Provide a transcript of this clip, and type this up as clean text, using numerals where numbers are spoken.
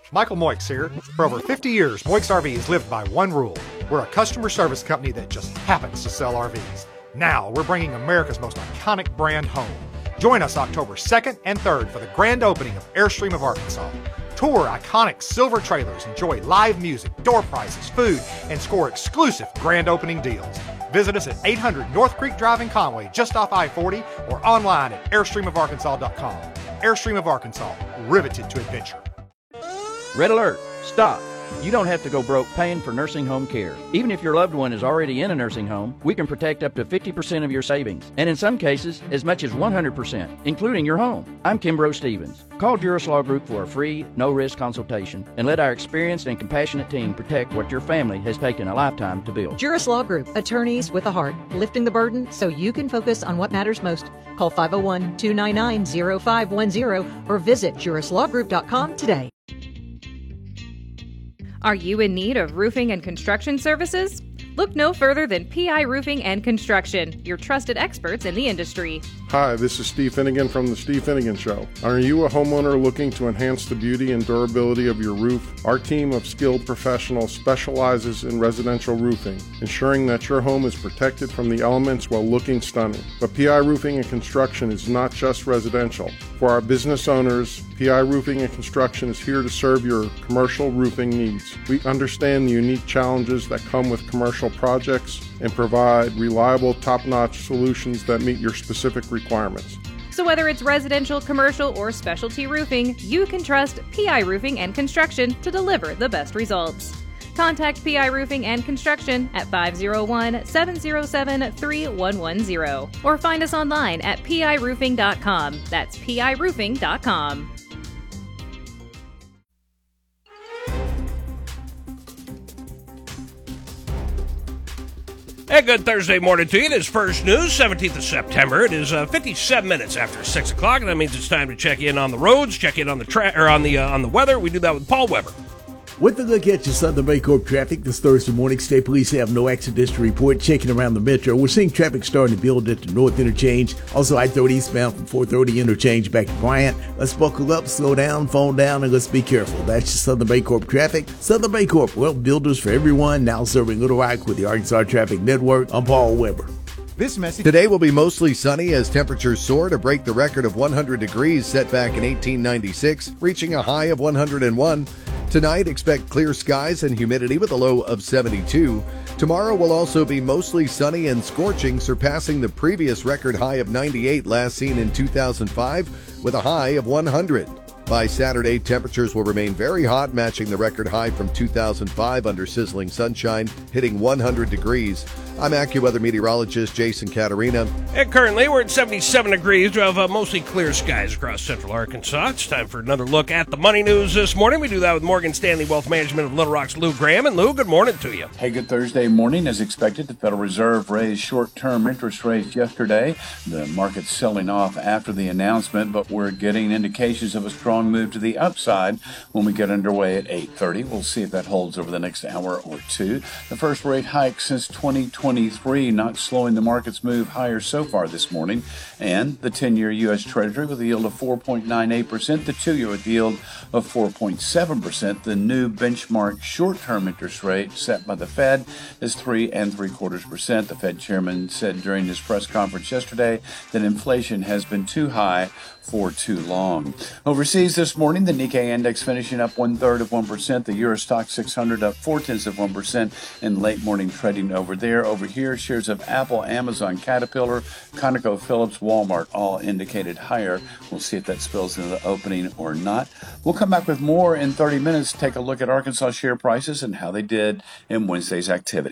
Michael Moix here. For over 50 years, Moix RV has lived by one rule. We're a customer service company that just happens to sell RVs. Now, we're bringing America's most iconic brand home. Join us October 2nd and 3rd for the grand opening of Airstream of Arkansas. Tour iconic silver trailers, enjoy live music, door prizes, food, and score exclusive grand opening deals. Visit us at 800 North Creek Drive in Conway, just off I-40, or online at airstreamofarkansas.com. Airstream of Arkansas, riveted to adventure. Red alert! Stop! You don't have to go broke paying for nursing home care. Even if your loved one is already in a nursing home, we can protect up to 50% of your savings, and in some cases, as much as 100%, including your home. I'm Kimbrough Stevens. Call Juris Law Group for a free, no-risk consultation, and let our experienced and compassionate team protect what your family has taken a lifetime to build. Juris Law Group, attorneys with a heart, lifting the burden so you can focus on what matters most. Call 501-299-0510 or visit jurislawgroup.com today. Are you in need of roofing and construction services? Look no further than PI Roofing and Construction, your trusted experts in the industry. Hi, this is Steve Finnegan from The Steve Finnegan Show. Are you a homeowner looking to enhance the beauty and durability of your roof? Our team of skilled professionals specializes in residential roofing, ensuring that your home is protected from the elements while looking stunning. But PI Roofing and Construction is not just residential. For our business owners, PI Roofing and Construction is here to serve your commercial roofing needs. We understand the unique challenges that come with commercial projects and provide reliable, top-notch solutions that meet your specific requirements. So whether it's residential, commercial, or specialty roofing, you can trust PI Roofing and Construction to deliver the best results. Contact PI Roofing and Construction at 501-707-3110 or find us online at piroofing.com. That's piroofing.com. Hey, good Thursday morning to you. It is First News, 17th of September. It is 57 minutes after 6 o'clock, and that means it's time to check in on the roads, check in on the on the weather. We do that with Paul Weber. With a look at your Southern Baycorp traffic this Thursday morning, State Police have no accidents to report. Checking around the metro, we're seeing traffic starting to build at the North Interchange. Also, I-30 eastbound from 430 Interchange back to Bryant. Let's buckle up, slow down, phone down, and let's be careful. That's your Southern Baycorp traffic. Southern Baycorp, well, builders for everyone, now serving Little Rock with the Arkansas Traffic Network. I'm Paul Weber. This message today will be mostly sunny as temperatures soar to break the record of 100 degrees set back in 1896, reaching a high of 101. Tonight, expect clear skies and humidity with a low of 72. Tomorrow will also be mostly sunny and scorching, surpassing the previous record high of 98 last seen in 2005 with a high of 100. By Saturday, temperatures will remain very hot, matching the record high from 2005 under sizzling sunshine, hitting 100 degrees. I'm AccuWeather meteorologist Jason Caterina. And currently, we're at 77 degrees. We have mostly clear skies across central Arkansas. It's time for another look at the money news this morning. We do that with Morgan Stanley Wealth Management of Little Rock's Lou Graham. And Lou, good morning to you. Hey, good Thursday morning. As expected, the Federal Reserve raised short-term interest rates yesterday. The market's selling off after the announcement, but we're getting indications of a strong move to the upside when we get underway at 8:30. We'll see if that holds over the next hour or two. The first rate hike since 2023, not slowing the market's move higher so far this morning. And the 10-year U.S. Treasury with a yield of 4.98%, the 2-year with a yield of 4.7%. The new benchmark short-term interest rate set by the Fed is 3 3/4%. The Fed chairman said during his press conference yesterday that inflation has been too high for too long. Overseas this morning, the Nikkei index finishing up 1/3%. The Euro Stoxx 600 up 0.4% in late morning trading over there. Over here, shares of Apple, Amazon, Caterpillar, ConocoPhillips, Walmart all indicated higher. We'll see if that spills into the opening or not. We'll come back with more in 30 minutes. Take a look at Arkansas share prices and how they did in Wednesday's activity.